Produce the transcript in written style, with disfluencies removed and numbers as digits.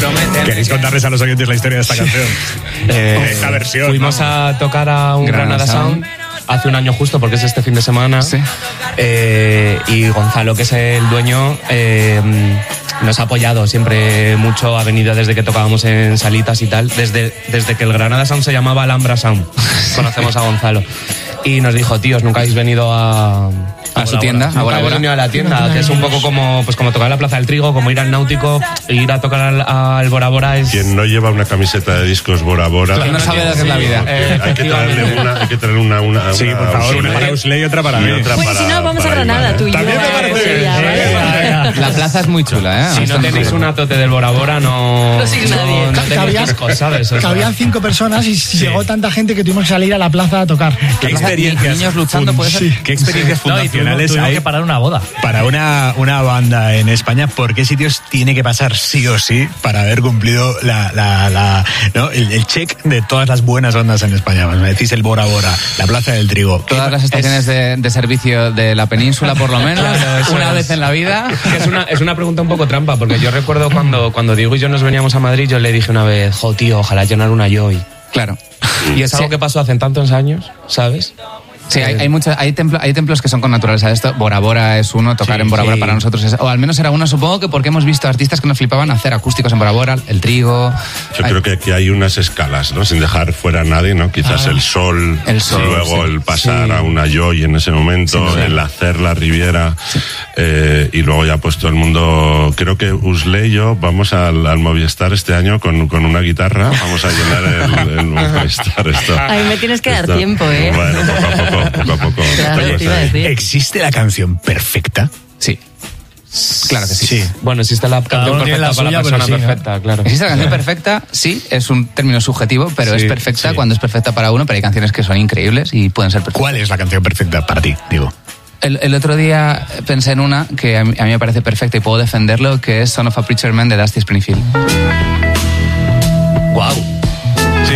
prometen. ¿Queréis contarles a los oyentes la historia de esta canción? Esta versión. Fuimos a tocar a un Granada Sound hace un año justo, porque es este fin de semana. Sí. Y Gonzalo, que es el dueño, nos ha apoyado siempre mucho. Ha venido desde que tocábamos en salitas y tal, desde que el Granada Sound se llamaba Alhambra Sound. Conocemos a Gonzalo. Y nos dijo, tíos, nunca habéis venido a su tienda, nunca habéis venido a la tienda, que es un poco como tocar en la Plaza del Trigo, como ir al Náutico, ir a tocar al Bora Bora. Es... Quien no lleva una camiseta de discos Bora Bora, quien no sabe lo que es la vida. Hay que traerle una. Sí, por favor, una para Usley y otra para mí. Pues si no, vamos a Granada, tú y yo. También me parece. La plaza es muy chula, Si no tenéis una tote del Bora Bora, no sigue nadie. No tenéis discos, ¿sabes? Cabían 5 personas y llegó tanta gente que tuvimos que salir a la plaza a tocar. ¿Qué experiencias? Niños luchando, puede ser. ¿Qué experiencias fundacionales hay hay para una boda? para una banda en España? ¿Por qué sitios tiene que pasar sí o sí para haber cumplido el check de todas las buenas bandas en España? Me decís el Bora Bora, la Plaza del Trigo. Todas las estaciones de servicio de la península, por lo menos, una vez en la vida. Es una pregunta un poco trampa, porque yo recuerdo cuando Diego y yo nos veníamos a Madrid, yo le dije una vez, tío, ojalá llenar una Joy. Claro. Y es algo que pasó hace tantos años, ¿sabes? Sí, hay templos que son con naturaleza. Esto, Bora Bora es uno, tocar en Bora Bora para nosotros es, o al menos era uno, supongo que porque hemos visto artistas que nos flipaban hacer acústicos en Bora Bora, el Trigo. Yo creo que aquí hay unas escalas, ¿no? Sin dejar fuera a nadie, ¿no? Quizás el sol, luego el pasar a una Joy en ese momento, el hacer la Riviera, y luego ya pues todo el mundo. Creo que Usley y yo vamos al Movistar este año con una guitarra, vamos a llenar el Movistar. Ahí me tienes que dar tiempo, ¿eh? Bueno, poco a poco. Claro, te iba a decir. ¿Existe la canción perfecta? Sí. Claro que sí. Bueno, existe la canción perfecta para la persona perfecta, claro. Existe la canción perfecta, sí, es un término subjetivo, pero es perfecta cuando es perfecta para uno, pero hay canciones que son increíbles y pueden ser perfectas. ¿Cuál es la canción perfecta para ti, digo? El otro día pensé en una que a mí me parece perfecta y puedo defenderlo, que es Son of a Preacher Man de Dusty Springfield. Wow.